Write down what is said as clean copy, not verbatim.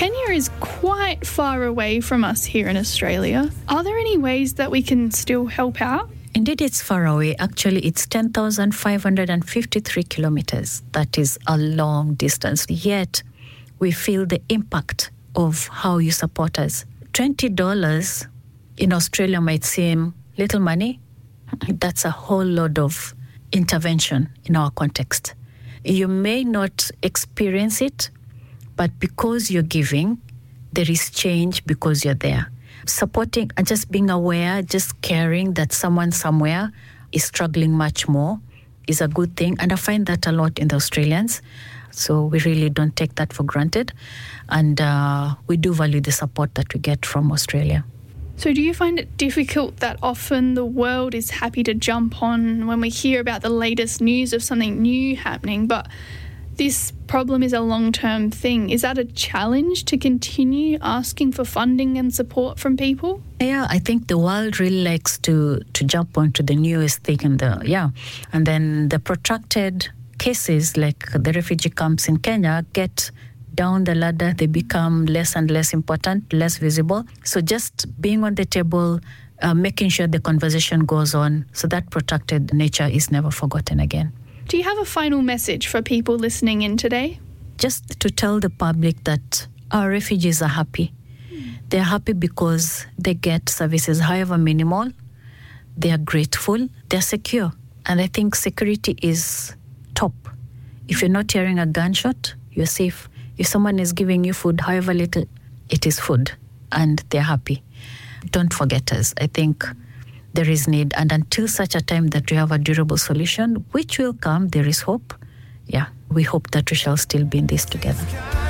Kenya is quite far away from us here in Australia. Are there any ways that we can still help out? Indeed, it's far away. Actually, it's 10,553 kilometers. That is a long distance. Yet, we feel the impact of how you support us. $20 in Australia might seem little money. That's a whole lot of intervention in our context. You may not experience it, but because you're giving, there is change because you're there. Supporting and just being aware, just caring that someone somewhere is struggling much more is a good thing. And I find that a lot in the Australians. So we really don't take that for granted. And we do value the support that we get from Australia. So do you find it difficult that often the world is happy to jump on when we hear about the latest news of something new happening, but this problem is a long-term thing? Is that a challenge to continue asking for funding and support from people? Yeah, I think the world really likes to jump onto the newest thing. And then the protracted cases like the refugee camps in Kenya get down the ladder, they become less and less important, less visible. So just being on the table, making sure the conversation goes on, so that protracted nature is never forgotten again. Do you have a final message for people listening in today? Just to tell the public that our refugees are happy. They're happy because they get services, however minimal. They are grateful. They're secure. And I think security is top. If you're not hearing a gunshot, you're safe. If someone is giving you food, however little, it is food, and they're happy. Don't forget us. I think there is need. And until such a time that we have a durable solution, which will come, there is hope. Yeah, we hope that we shall still be in this together.